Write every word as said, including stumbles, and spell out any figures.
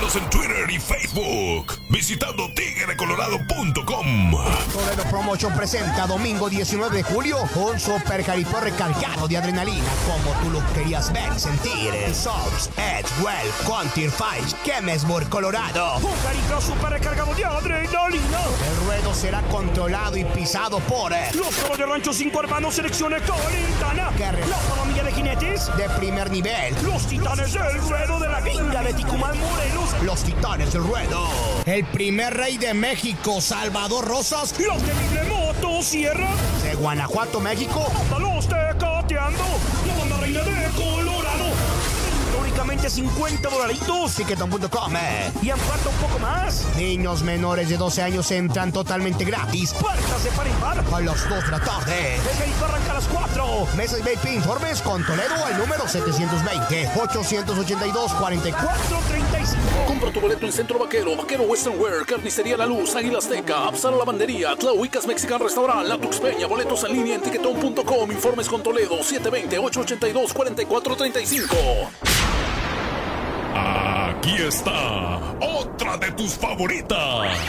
Síguenos en Twitter y Facebook visitando tigre colorado punto com. Toledo Promotion presenta domingo diecinueve de julio un super caripó recargado de adrenalina como tú lo querías ver y sentir. Souls, Edgewell, Quantir Fight, Kemesburg, Colorado. Un caripó super recargado de adrenalina. El ruedo será controlado y pisado por los toros de Rancho cinco Hermanos Selecciones Calentana. La familia de jinetes de primer nivel. Los titanes del ruedo de la Vinga de Ticumán, Morelos. Los titanes del ruedo. El primer rey de México, Salvador Rosas. Los temible Motosierra. De Guanajuato, México. Hasta los Tecateando. La banda reina de Colorado. Únicamente cincuenta dolaritos. Ticketon punto com. Y en cuanto un poco más. Niños menores de doce años entran totalmente gratis. Puertas de par en par. A las dos de la tarde. El gate arranca a las cuatro. Mesas V I P informes con Toledo al número setecientos veinte, ochocientos ochenta y dos, cuarenta y cuatro, treinta y cinco. Compra tu boleto en Centro Vaquero, Vaquero Western Wear, Carnicería La Luz, Águila Azteca, Absala Lavandería, Tlahuicas Mexican Restaurant, La Tuxpeña, boletos en línea en ticketon punto com. Informes con Toledo, siete veinte, ochocientos ochenta y dos, cuarenta y cuatro, treinta y cinco. Aquí está otra de tus favoritas.